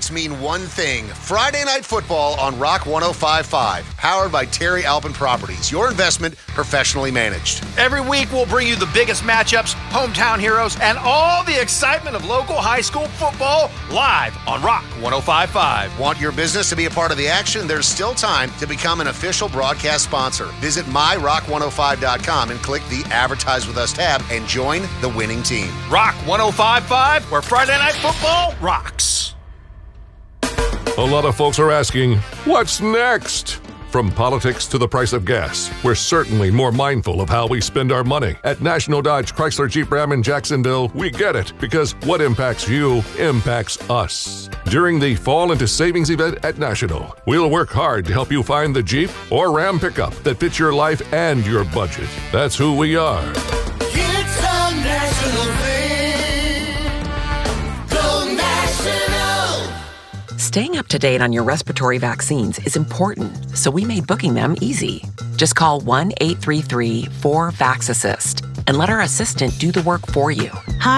nights mean one thing. Friday Night Football on Rock 105.5. Powered by Terry Alpin Properties. Your investment professionally managed. Every week we'll bring you the biggest matchups, hometown heroes, and all the excitement of local high school football live on Rock 105.5. Want your business to be a part of the action? There's still time to become an official broadcast sponsor. Visit myrock105.com and click the Advertise With Us tab and join the winning team. Rock 105.5, where Friday Night Football rocks. A lot of folks are asking, what's next? From politics to the price of gas, we're certainly more mindful of how we spend our money. At National Dodge Chrysler Jeep Ram in Jacksonville, we get it, because what impacts you impacts us. During the Fall into Savings event at National, we'll work hard to help you find the Jeep or Ram pickup that fits your life and your budget. That's who we are. It's a national thing. Go National! Staying up to date on your respiratory vaccines is important, so we made booking them easy. Just call 1-833-4-VAX-ASSIST and let our assistant do the work for you.